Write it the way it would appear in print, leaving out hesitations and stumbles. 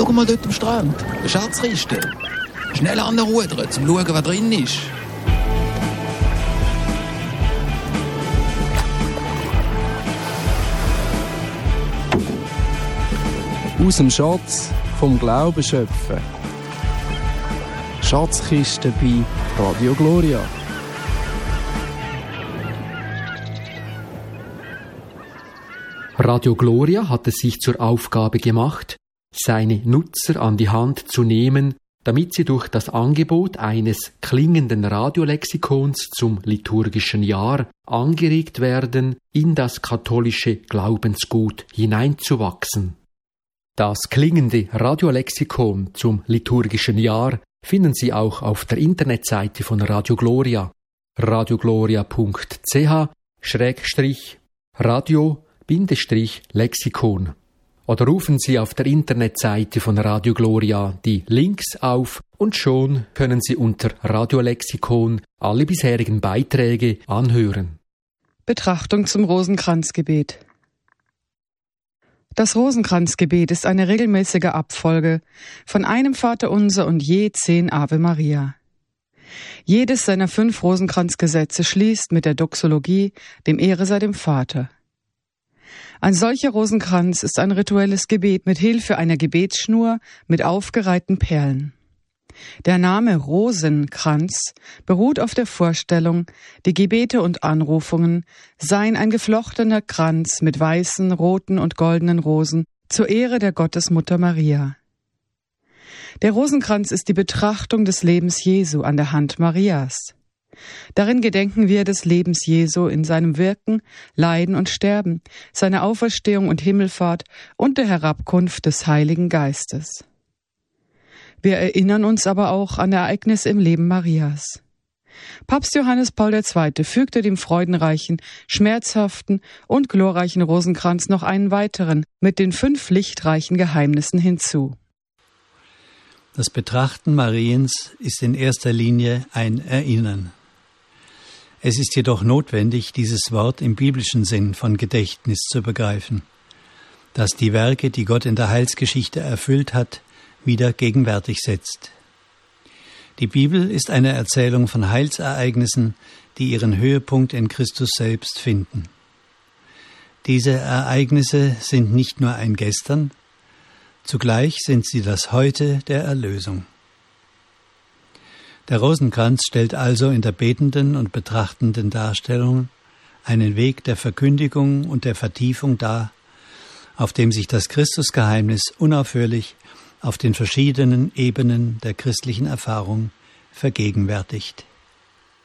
Schau mal dort am Strand. Eine Schatzkiste. Schnell anrudern, um zu schauen, was drin ist. Aus dem Schatz vom Glauben schöpfen. Schatzkiste bei Radio Gloria. Radio Gloria hat es sich zur Aufgabe gemacht, seine Nutzer an die Hand zu nehmen, damit sie durch das Angebot eines klingenden Radiolexikons zum liturgischen Jahr angeregt werden, in das katholische Glaubensgut hineinzuwachsen. Das klingende Radiolexikon zum liturgischen Jahr finden Sie auch auf der Internetseite von Radio Gloria, radiogloria.ch/radio-lexikon. Oder rufen Sie auf der Internetseite von Radio Gloria die Links auf und schon können Sie unter Radiolexikon alle bisherigen Beiträge anhören. Betrachtung zum Rosenkranzgebet. Das Rosenkranzgebet ist eine regelmäßige Abfolge von einem Vaterunser und je 10 Ave Maria. Jedes seiner 5 Rosenkranzgesetze schließt mit der Doxologie, dem Ehre sei dem Vater. Ein solcher Rosenkranz ist ein rituelles Gebet mit Hilfe einer Gebetsschnur mit aufgereihten Perlen. Der Name Rosenkranz beruht auf der Vorstellung, die Gebete und Anrufungen seien ein geflochtener Kranz mit weißen, roten und goldenen Rosen zur Ehre der Gottesmutter Maria. Der Rosenkranz ist die Betrachtung des Lebens Jesu an der Hand Marias. Darin gedenken wir des Lebens Jesu in seinem Wirken, Leiden und Sterben, seiner Auferstehung und Himmelfahrt und der Herabkunft des Heiligen Geistes. Wir erinnern uns aber auch an Ereignisse im Leben Marias. Papst Johannes Paul II. Fügte dem freudenreichen, schmerzhaften und glorreichen Rosenkranz noch einen weiteren mit den 5 lichtreichen Geheimnissen hinzu. Das Betrachten Mariens ist in erster Linie ein Erinnern. Es ist jedoch notwendig, dieses Wort im biblischen Sinn von Gedächtnis zu begreifen, das die Werke, die Gott in der Heilsgeschichte erfüllt hat, wieder gegenwärtig setzt. Die Bibel ist eine Erzählung von Heilsereignissen, die ihren Höhepunkt in Christus selbst finden. Diese Ereignisse sind nicht nur ein Gestern, zugleich sind sie das Heute der Erlösung. Der Rosenkranz stellt also in der betenden und betrachtenden Darstellung einen Weg der Verkündigung und der Vertiefung dar, auf dem sich das Christusgeheimnis unaufhörlich auf den verschiedenen Ebenen der christlichen Erfahrung vergegenwärtigt.